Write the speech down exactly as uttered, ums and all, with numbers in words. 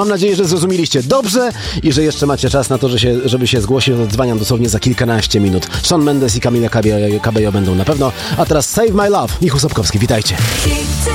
Mam nadzieję, że zrozumieliście dobrze i że jeszcze macie czas na to, że się, żeby się zgłosić. Odzwaniam dosłownie za kilkanaście minut. Shawn Mendes i Camila Cabello będą na pewno. A teraz Save My Love. Michał Sobkowski, witajcie.